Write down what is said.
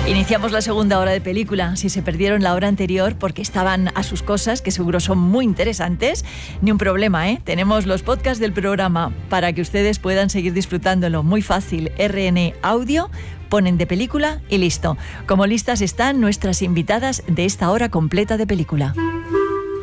Iniciamos la segunda hora de película. Si se perdieron la hora anterior porque estaban a sus cosas, que seguro son muy interesantes, ni un problema, ¿eh? Tenemos los podcasts del programa para que ustedes puedan seguir disfrutándolo. Muy fácil, RN Audio, ponen de película y listo. Como listas están nuestras invitadas de esta hora completa de película.